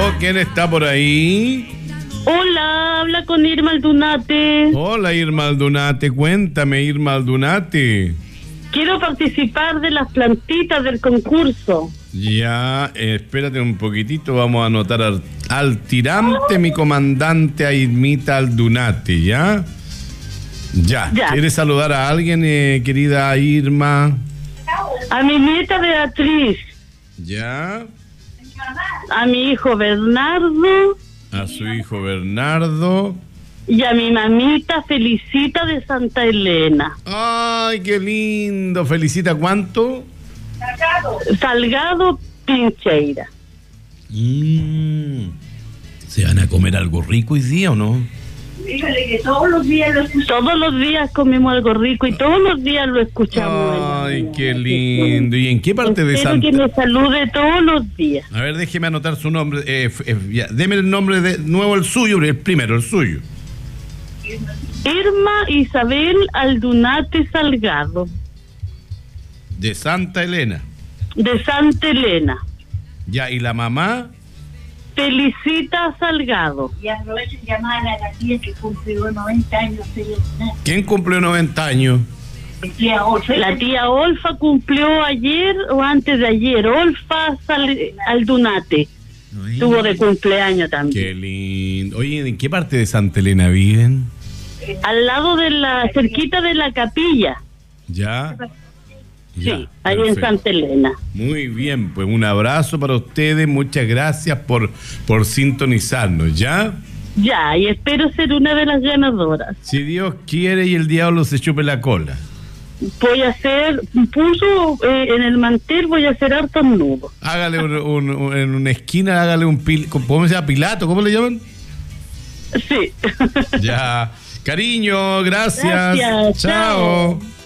¿quién está por ahí? Hola, habla con Irma Aldunate. Hola, Irma Aldunate, cuéntame, Irma Aldunate. Quiero participar de las plantitas del concurso. Ya, espérate un poquitito, vamos a anotar al tirante mi comandante a Irmita Aldunate, ¿ya? Ya. ¿Quieres saludar a alguien, querida Irma? A mi nieta Beatriz. Ya. A mi hijo Bernardo. A su hijo Bernardo. Y a mi mamita Felicita de Santa Elena. Ay, qué lindo. ¿Felicita cuánto? Salgado Pincheira. ¿Se van a comer algo rico hoy día o no? Dígale que todos los días lo escuchamos. Todos los días comemos algo rico y todos los días lo escuchamos. Ay, qué lindo. ¿Y en qué parte de Santa? Espero que me salude todos los días. A ver, déjeme anotar su nombre. Ya, deme el nombre de nuevo, el suyo, el primero, el suyo. Irma Isabel Aldunate Salgado. De Santa Elena. De Santa Elena. Ya, ¿y la mamá? Felicita Salgado. Y aprovecho de llamar a la tía que cumplió 90 años. ¿Quién cumplió 90 años? La tía Olfa cumplió ayer o antes de ayer. Olfa Aldunate. Tuvo de cumpleaños también. Qué lindo. Oye, ¿en qué parte de Santa Elena viven? Al lado de cerquita de la capilla. ¿Ya? Sí, ahí perfecto. En Santa Elena. Muy bien, pues un abrazo para ustedes, muchas gracias por sintonizarnos, ¿ya? Ya, y espero ser una de las ganadoras. Si Dios quiere y el diablo se chupe la cola. Voy a hacer, en el mantel voy a hacer hartos nudos. Hágale en una esquina, hágale ¿cómo se llama? ¿Pilato? ¿Cómo le llaman? Sí. Ya, cariño, gracias. Chao.